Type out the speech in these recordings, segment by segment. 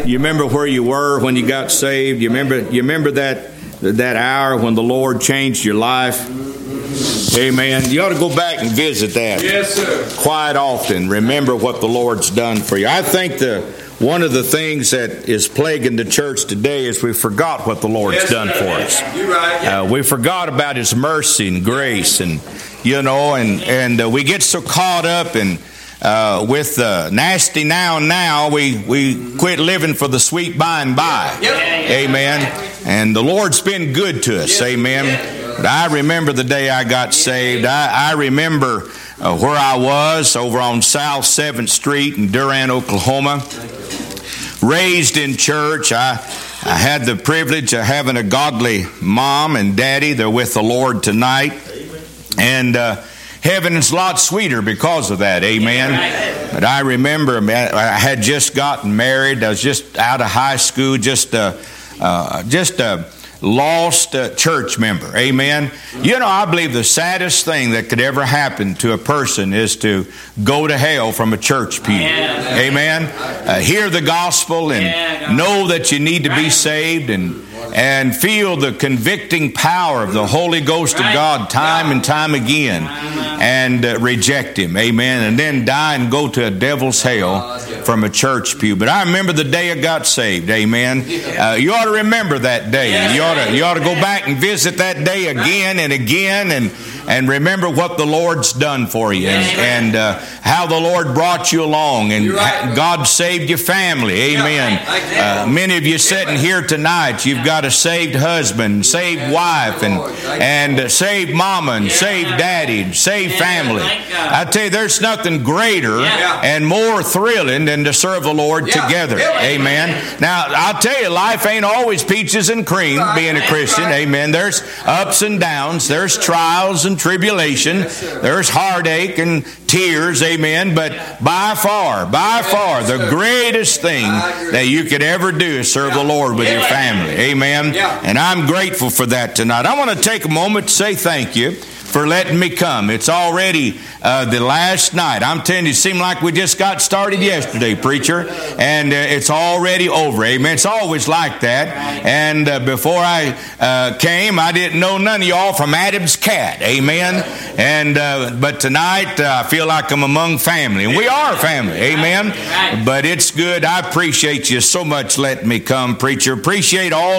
You remember where you were when you got saved? You remember that hour when the Lord changed your life? Amen. You ought to go back and visit that. Yes, sir. Quite often. Remember what the Lord's done for you. I think one of the things that is plaguing the church today is we forgot what the Lord's done for us. You're right. We forgot about His mercy and grace, and we get so caught up in with the nasty now. We quit living for the sweet by and by. Yep. Amen. And the Lord's been good to us. Amen. But I remember the day I got saved. I remember where I was over on South 7th Street in Durant, Oklahoma. Raised in church. I had the privilege of having a godly mom and daddy. They're with the Lord tonight. And heaven is a lot sweeter because of that. Amen. But I remember I had just gotten married. I was just out of high school, just a lost church member. Amen. You know, I believe the saddest thing that could ever happen to a person is to go to hell from a church pew. Amen. Hear the gospel and know that you need to be saved and feel the convicting power of the Holy Ghost of God time and time again and reject Him. Amen. And then die and go to a devil's hell from a church pew. But I remember the day I got saved. Amen. You ought to remember that day. You ought to go back and visit that day again and again and remember what the Lord's done for you and how the Lord brought you along and God saved your family. Amen. Many of you sitting here tonight, you've got a saved husband, saved wife, and saved mama, and saved daddy, and saved family. I tell you, there's nothing greater and more thrilling than to serve the Lord together. Amen. Now, I'll tell you, life ain't always peaches and cream being a Christian. Amen. There's ups and downs. There's trials and tribulation. There's heartache and tears. Amen. But by far, the greatest thing that you could ever do is serve the Lord with your family. Amen. And I'm grateful for that tonight. I want to take a moment to say thank you for letting me come. It's already the last night. I'm telling you, it seemed like we just got started yesterday, preacher, and it's already over. Amen. It's always like that. And before I came, I didn't know none of y'all from Adam's cat. Amen. And but tonight, I feel like I'm among family, and we are family. Amen. But it's good. I appreciate you so much letting me come, preacher. Appreciate all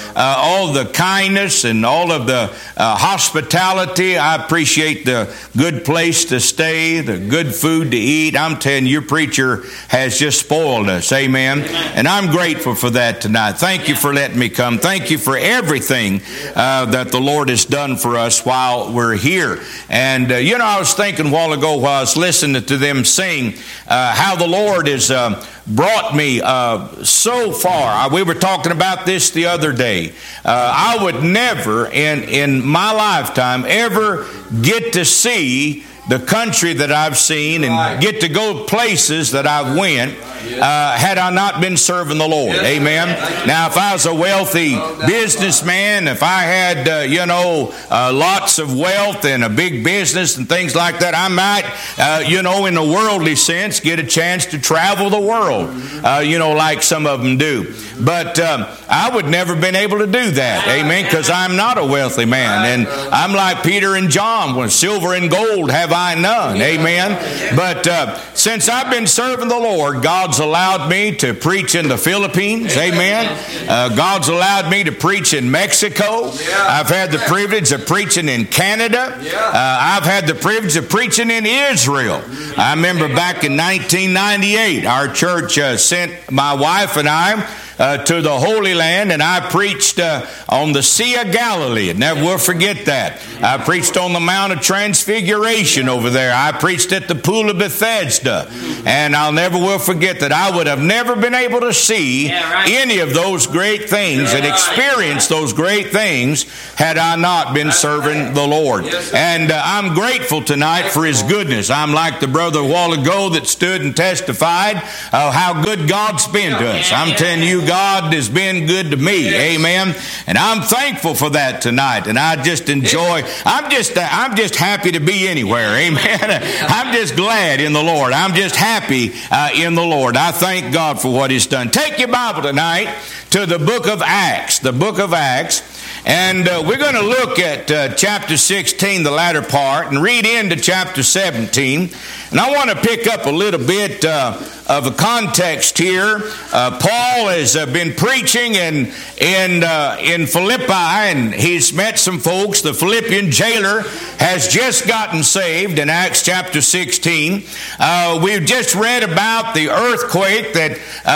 the kindness and all of the hospitality. I appreciate the good place to stay, the good food to eat. I'm telling you, your preacher has just spoiled us. Amen. And I'm grateful for that tonight. Thank you for letting me come. Thank you for everything that the Lord has done for us while we're here. And, I was thinking a while ago while I was listening to them sing how the Lord has brought me so far. We were talking about this the other day. I would never in my lifetime ever get to see the country that I've seen and get to go places that I've went had I not been serving the Lord. Amen. Now, if I was a wealthy businessman, if I had, lots of wealth and a big business and things like that, I might, in a worldly sense, get a chance to travel the world, like some of them do. But I would never been able to do that. Amen. Because I'm not a wealthy man. And I'm like Peter and John, when silver and gold have I none. Amen. But since I've been serving the Lord, God's allowed me to preach in the Philippines. Amen. God's allowed me to preach in Mexico. I've had the privilege of preaching in Canada. I've had the privilege of preaching in Israel. I remember back in 1998, our church sent my wife and I to the Holy Land, and I preached on the Sea of Galilee. Never will forget that. I preached on the Mount of Transfiguration over there. I preached at the Pool of Bethesda, and I'll never will forget that I would have never been able to see any of those great things and experience those great things had I not been serving the Lord. And I'm grateful tonight for His goodness. I'm like the brother a while ago that stood and testified how good God's been to us. I'm telling you, God has been good to me. Yes. Amen. And I'm thankful for that tonight. And I just enjoy, I'm just happy to be anywhere. Amen. I'm just glad in the Lord. I'm just happy in the Lord. I thank God for what He's done. Take your Bible tonight to the book of Acts. The book of Acts. And we're going to look at chapter 16, the latter part, and read into chapter 17. And I want to pick up a little bit of a context here. Paul has been preaching in Philippi, and he's met some folks. The Philippian jailer has just gotten saved in Acts chapter 16. We've just read about the earthquake that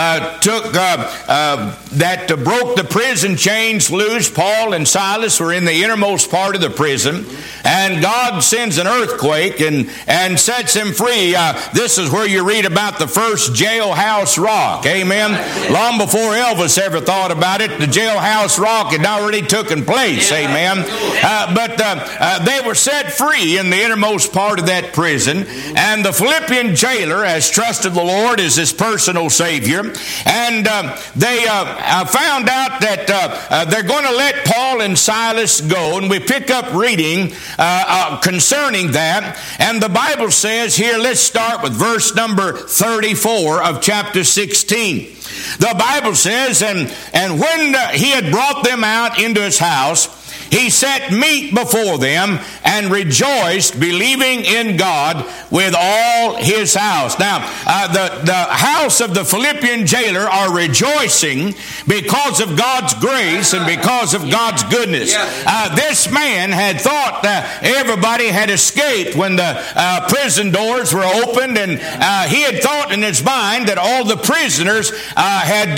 broke the prison chains loose. Paul and Silas were in the innermost part of the prison, and God sends an earthquake and sets them free. This is where you read about the first jailhouse rock. Amen. Long before Elvis ever thought about it, the jailhouse rock had already taken place. Amen. But they were set free in the innermost part of that prison, and the Philippian jailer has trusted the Lord as his personal Savior, and they found out that they're going to let Paul and Silas go, and we pick up reading concerning that. And the Bible says here, let's start with verse number 34 of chapter 16. The Bible says, and when he had brought them out into his house, he set meat before them and rejoiced, believing in God with all his house. Now, the house of the Philippian jailer are rejoicing because of God's grace and because of God's goodness. This man had thought everybody had escaped when the prison doors were opened, and he had thought in his mind that all the prisoners had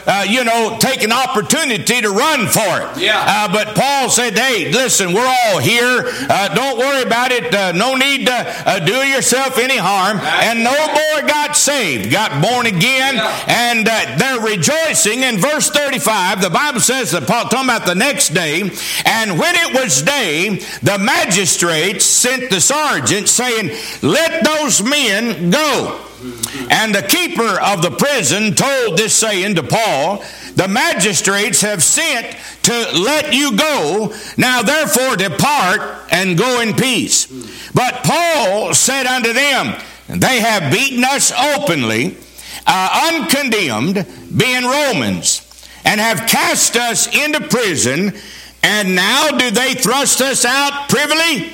taken opportunity to run for it. But Paul said, hey, listen, we're all here. Don't worry about it. No need to do yourself any harm. And no boy got saved, got born again, and they're rejoicing. In verse 35, the Bible says that Paul talking about the next day, and when it was day, the magistrates sent the sergeant saying, let those men go. And the keeper of the prison told this saying to Paul, the magistrates have sent to let you go. Now therefore depart and go in peace. But Paul said unto them, they have beaten us openly, uncondemned, being Romans, and have cast us into prison, and now do they thrust us out privily?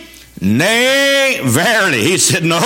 Nay, verily. He said, no.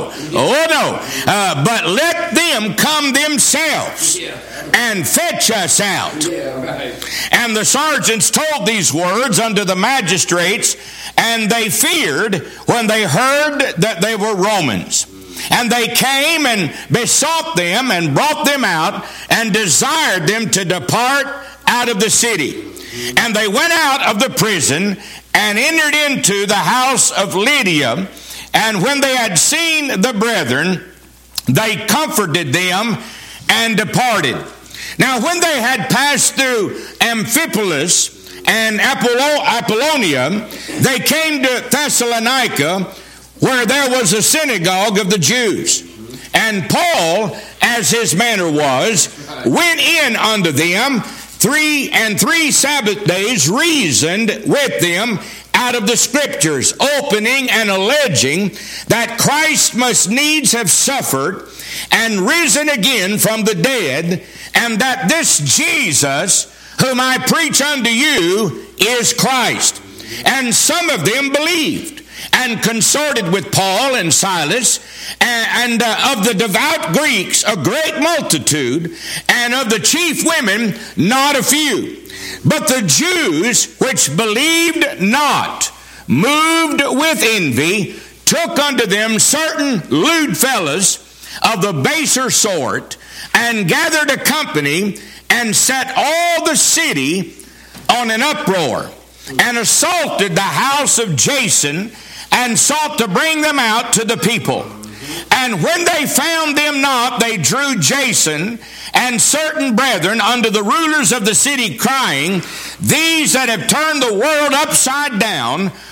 But let them come themselves and fetch us out. And the sergeants told these words unto the magistrates, and they feared when they heard that they were Romans. And they came and besought them and brought them out and desired them to depart out of the city. And they went out of the prison and entered into the house of Lydia. And when they had seen the brethren, they comforted them and departed. Now when they had passed through Amphipolis and Apollonia, they came to Thessalonica, where there was a synagogue of the Jews. And Paul, as his manner was, went in unto them, 3 Sabbath days reasoned with them out of the Scriptures, opening and alleging that Christ must needs have suffered and risen again from the dead, and that this Jesus, whom I preach unto you, is Christ. And some of them believed, and consorted with Paul and Silas, and of the devout Greeks a great multitude, and of the chief women not a few. But the Jews which believed not, moved with envy, took unto them certain lewd fellows of the baser sort, and gathered a company, and set all the city on an uproar, and assaulted the house of Jason, and sought to bring them out to the people. And when they found them not, they drew Jason and certain brethren unto the rulers of the city, crying, these that have turned the world upside down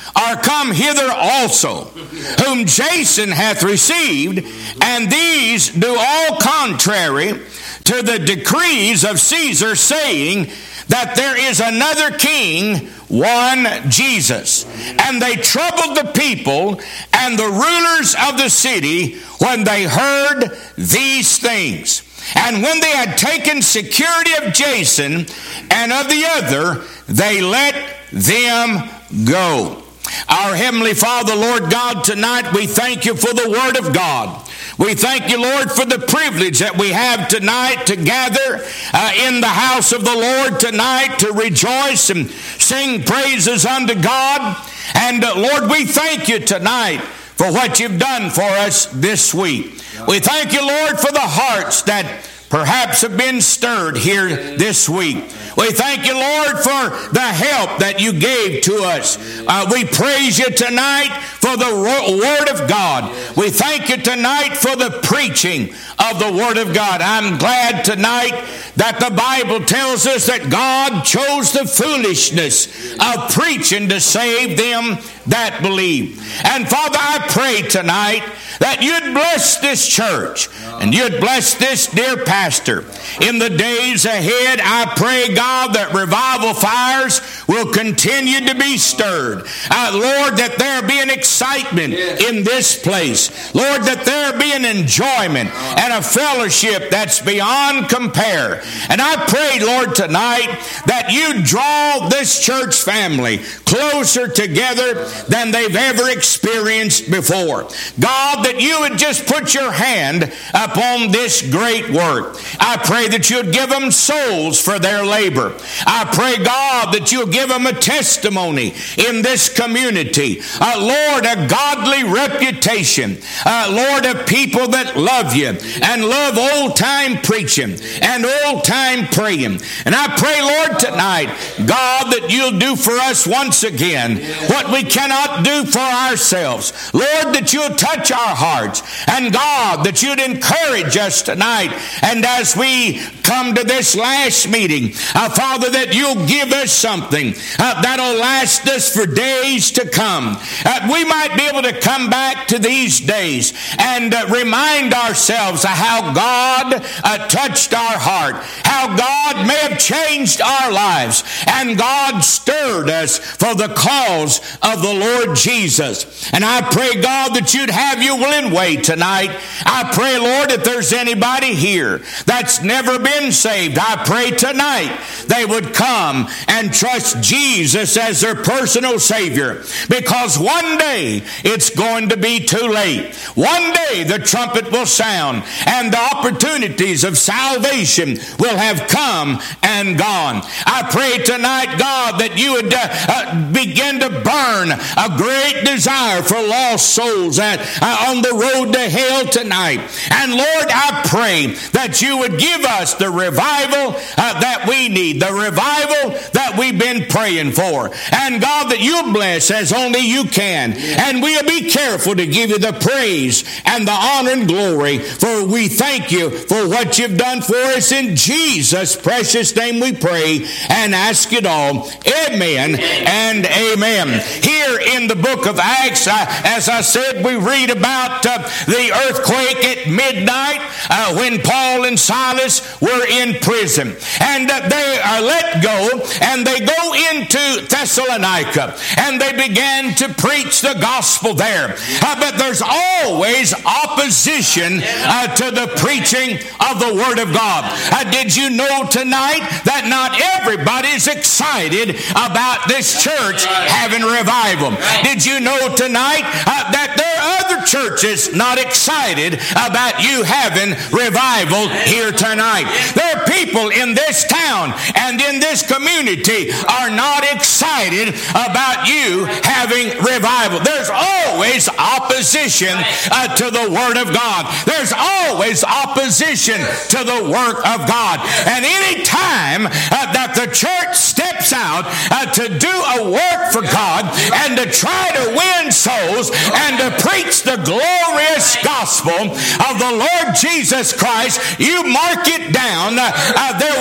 are come hither also, whom Jason hath received, and these do all contrary to the decrees of Caesar, saying that there is another king, one Jesus. And they troubled the people and the rulers of the city when they heard these things. And when they had taken security of Jason and of the other, they let them go. Our Heavenly Father, Lord God, tonight we thank you for the Word of God. We thank you, Lord, for the privilege that we have tonight to gather in the house of the Lord tonight to rejoice and sing praises unto God. And Lord, we thank you tonight for what you've done for us this week. We thank you, Lord, for the hearts that perhaps have been stirred here this week. We thank you, Lord, for the help that you gave to us. We praise you tonight for the Word of God. We thank you tonight for the preaching of the Word of God. I'm glad tonight that the Bible tells us that God chose the foolishness of preaching to save them that believe. And Father, I pray tonight that you'd bless this church and you'd bless this dear pastor. In the days ahead, I pray, God, that revival fires will continue to be stirred. Lord, that there be an excitement in this place. Lord, that there be an enjoyment and a fellowship that's beyond compare. And I pray, Lord, tonight that you draw this church family closer together than they've ever experienced before. God, that you would just put your hand upon this great work. I pray that you'd give them souls for their labor. I pray, God, that you'll give them a testimony in this community. Lord, a godly reputation. Lord, of people that love you and love old-time preaching and old-time praying. And I pray, Lord, tonight, God, that you'll do for us once again what we cannot do for ourselves. Lord, that you'll touch our hearts. And God, that you'd encourage us tonight. And as we come to this last meeting, Father, that you'll give us something that'll last us for days to come. We might be able to come back to these days and remind ourselves of how God touched our heart, how God may have changed our lives, and God stirred us for the cause of the Lord Jesus. And I pray, God, that you'd have your willing way tonight. I pray, Lord, if there's anybody here that's never been saved, I pray tonight they would come and trust Jesus as their personal Savior, because one day it's going to be too late. One day the trumpet will sound and the opportunities of salvation will have come and gone. I pray tonight, God, that you would begin to burn a great desire for lost souls on the road to hell tonight. And Lord, I pray that you would give us the revival that we need, the revival that we've been praying for. And God, that you'll bless as only you can. And we'll be careful to give you the praise and the honor and glory, for we thank you for what you've done for us. In Jesus' precious name we pray and ask it all. Amen and amen. Here in the book of Acts, as I said, we read about the earthquake at midnight when Paul and Silas were in prison. And they are let go, and they go into Thessalonica, and they began to preach the gospel there. But there's always opposition to the preaching of the Word of God. Did you know tonight that not everybody is excited about this church having revival? Did you know tonight that there are other churches not excited about you having revival here tonight? There are people in this town and in this community are not excited about you having revival. There's always opposition to the Word of God. There's always opposition to the work of God. And any time that the church steps out to do a work for God and to try to win souls and to preach the glorious gospel of the Lord Jesus Christ, you mark it down, there will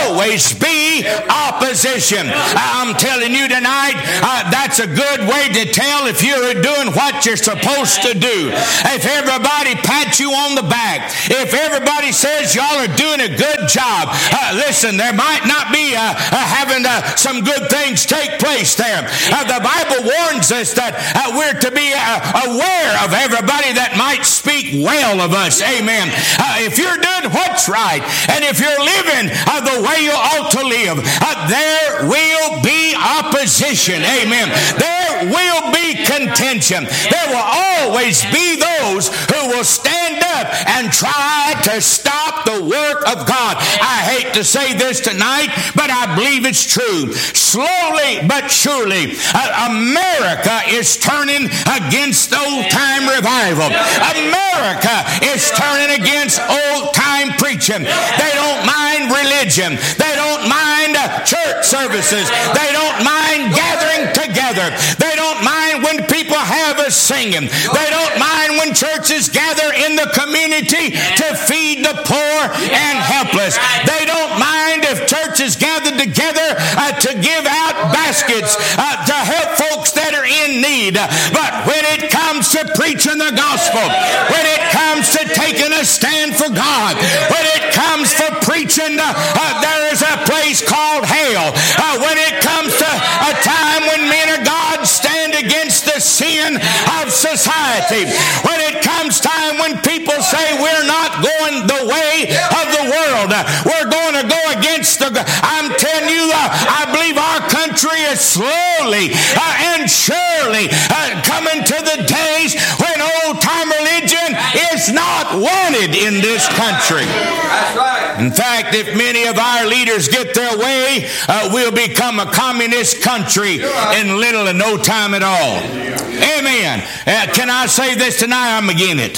always be opposition. I'm telling you tonight, that's a good way to tell if you're doing what you're supposed to do. If everybody pats you on the back, if everybody says y'all are doing a good job, listen, there might not be having some good things take place there. The Bible warns us that we're to be aware of everybody that might speak well of us. Amen. If you're doing what's right, and if you're living the way you ought to live, there will be opposition. Amen. There will be contention. There will always be those who will stand up and try to stop the work of God. I hate to say this tonight, but I believe it's true. Slowly but surely, America is turning against old-time revival. America is turning against old-time preaching. They don't mind religion. They don't mind church services. They don't mind gathering together. They don't mind when people have us singing. They don't mind when churches gather in the community to feed the poor and helpless. They don't mind if churches gather together to give out baskets to help folks that are in need. But when it comes to preaching the gospel, when it comes to taking a stand for God, when it comes for preaching, there is a place called hell. When it comes to a time when men of God stand against the sin of society, when it comes time when people say we're not going the way of the world, we're going to go against the... I'm telling you, I believe our country is slowly and surely coming to the days when old-time religion is not wanted in this country. That's right. In fact, if many of our leaders get their way, we'll become a communist country in little and no time at all. Amen. Can I say this tonight? I'm against it.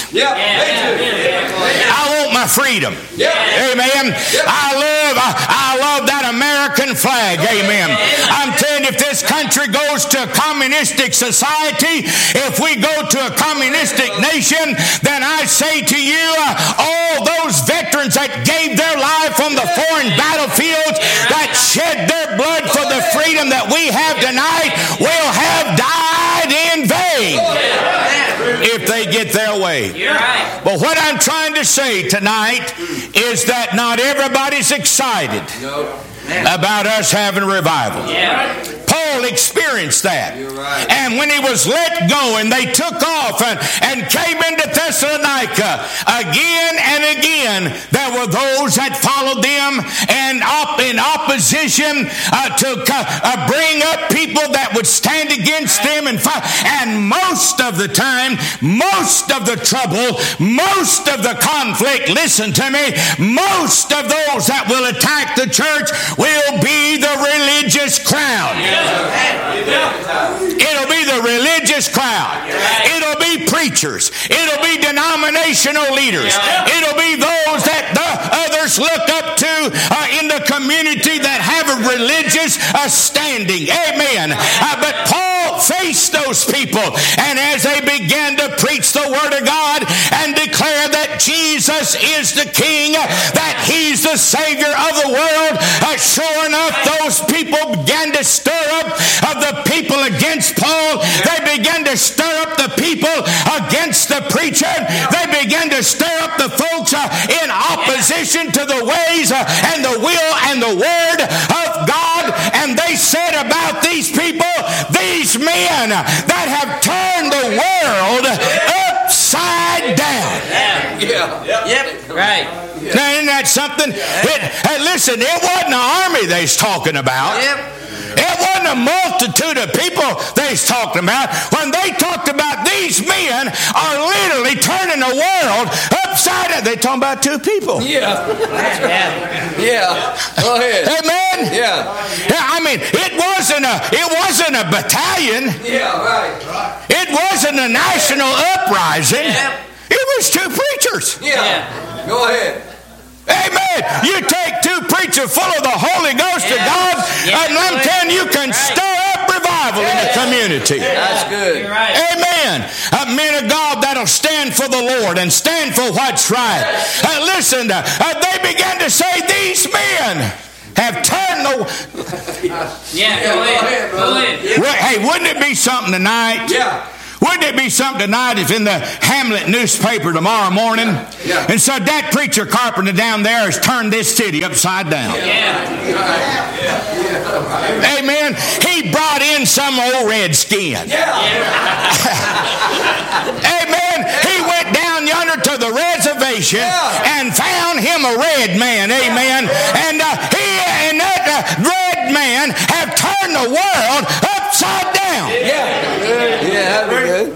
I want my freedom. Amen. I love that American flag. Amen. I'm telling you, if this country goes to a communistic society, if we go to a communistic nation, then I say to you, all those veterans that gave their life on the foreign battlefields, that shed their blood for the freedom that we have tonight, will have died in vain if they get their way. But what I'm trying to say tonight is that not everybody's excited about us having revival. Paul experienced that. And when he was let go and they took off and came into Thessalonica, again and again there were those that followed them and in opposition to bring up people that would stand against them and fight. And most of the time, most of the trouble, most of the conflict, listen to me, most of those that will attack the church will be the religious crowd. It'll be the religious crowd. It'll be preachers. It'll be denominational leaders. It'll be those that the others look up to in the community that have a religious standing. Amen. But Paul faced those people, and as they began to preach the Word of God and declare that Jesus is the King, that He's the Savior of the world, sure enough, those people began to stir up the people against Paul. They began to stir up the people against the preacher. They began to stir up the folks in opposition to the ways and the will and the Word of God. And they said about these people, these men that have turned the world upside down. Right. Now, isn't that something? Listen, it wasn't an army they's talking about. It wasn't a multitude of people they's talking about. When they talked about these men are literally turning the world upside down. They're talking about two people. Yeah. Go ahead. Amen. Yeah. I mean, it wasn't a battalion. Yeah, right. It wasn't a national uprising. It was two preachers. Yeah. Go ahead. Amen. You take two preachers full of the Holy Ghost of God, and I'm telling you, can stir up revival in the community. That's good. Amen. Men of God that'll stand for the Lord and stand for what's right. Listen, they began to say, these men Yeah, go ahead. Go ahead. Well, hey, wouldn't it be something tonight? Yeah. Wouldn't it be something tonight if in the Hamlet newspaper tomorrow morning and said that preacher Carpenter down there has turned this city upside down? Amen. He brought in some old redskin. Amen. He went down yonder to the reservation and found him a red man. Amen. And he and that red man have turned the world upside down. That'd be good.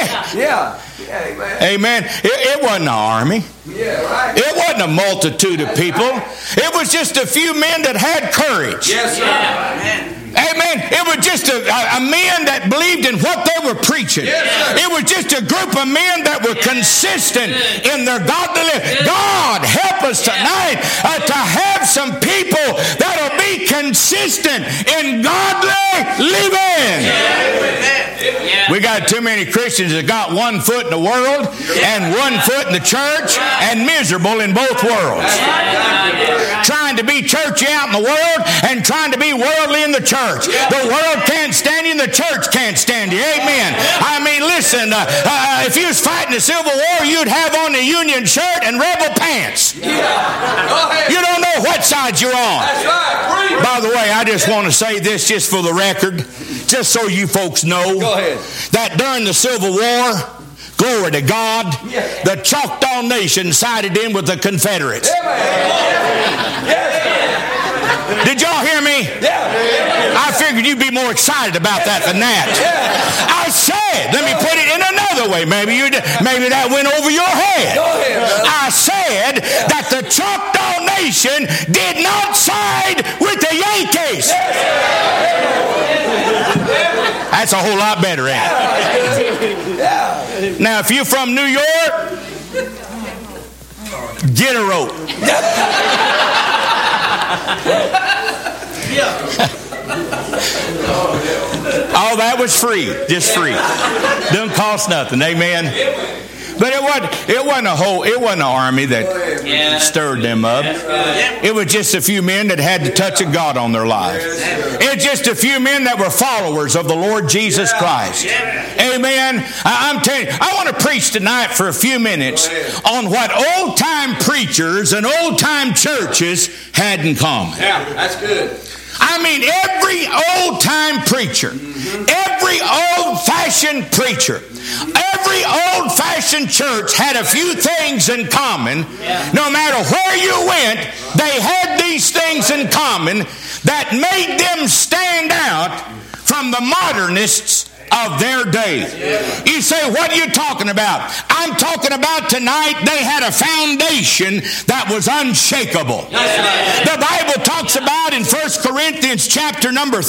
Amen. It wasn't an army. It wasn't a multitude of people. It was just a few men that had courage. Yes, sir. Amen. It was just a men that believed in what they were preaching. It was just a group of men that were consistent in their godliness. God, help us tonight to have some people that will be consistent in godly living. We got too many Christians that got one foot in the world and one foot in the church and miserable in both worlds. Trying to be churchy out in the world and trying to be worldly in the church. The world can't stand you and the church can't stand you. Amen. I mean, listen, if you was fighting the Civil War, you'd have on the Union shirt and rebel pants. You don't know what side you're on. That's right. By the way, I just want to say this just for the record, just so you folks know. Go ahead. That during the Civil War, glory to God, the Choctaw Nation sided in with the Confederates. Did y'all hear me? I figured you'd be more excited about that than that. I said, let me put it in another way. Maybe that went over your head. I said that the Choctaw Nation did not side with the Yankees. That's a whole lot better, ain't it? Now, if you're from New York, get a rope. All that was free, just free. Doesn't cost nothing, amen. But it wasn't an army that stirred them up. It was just a few men that had the touch of God on their life. It was just a few men that were followers of the Lord Jesus Christ. Amen. I'm telling you, I want to preach tonight for a few minutes on what old-time preachers and old-time churches had in common. Yeah, that's good. I mean, every old-time preacher, every old-fashioned preacher, every old-fashioned church had a few things in common. No matter where you went, they had these things in common that made them stand out from the modernists of their day. You say, what are you talking about? I'm talking about tonight they had a foundation that was unshakable. The Bible talks about in 1 Corinthians chapter number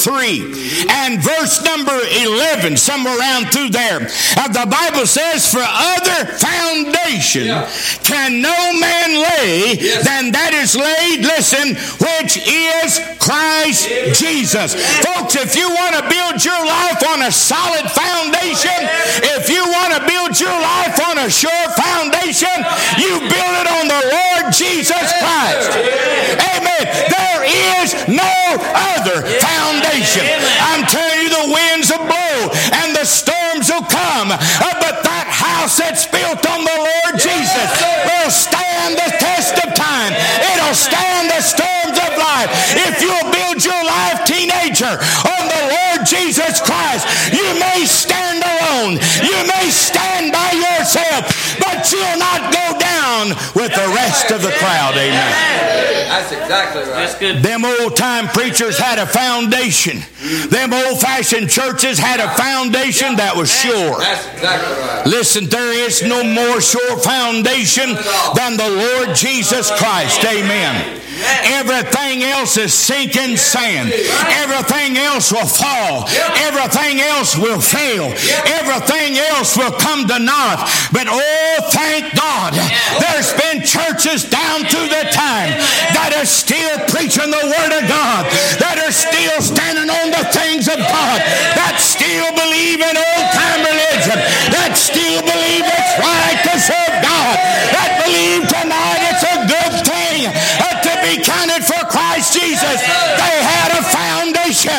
3 and verse number 11, somewhere around through there. The Bible says, for other foundation can no man lay than that is laid, listen, which is Christ Jesus. Folks, if you want to build your life on a solid foundation, if you want to build your life on a sure foundation, you build it on the Lord Jesus Christ. Amen. There is no other foundation. I'm telling you, the winds will blow and the storms will come, but that house that's built on the Lord Jesus will stand the test of time. It'll stand the storms of life. If you'll build your life, teenager, on the Lord Jesus Christ, you may stand alone, you may stand by yourself, but you'll not go down with the rest of the crowd. Amen. That's exactly right. That's good. Them old-time preachers had a foundation. Them old-fashioned churches had a foundation that was sure. That's exactly right. Listen, there is no more sure foundation than the Lord Jesus Christ. Amen. Everything else is sinking sand. Everything else will fall. Everything else will fail. Everything else will come to naught. But oh, thank God, there's been churches down through the time that are still preaching the Word of God, that are still standing on the things of God, that still believe in old-time religion, that still believe it's right to serve God, that believe tonight it's a good thing to be counted for Christ Jesus. They had a foundation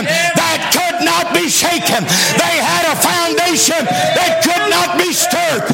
that could not be shaken. They had a foundation that could not be stirred.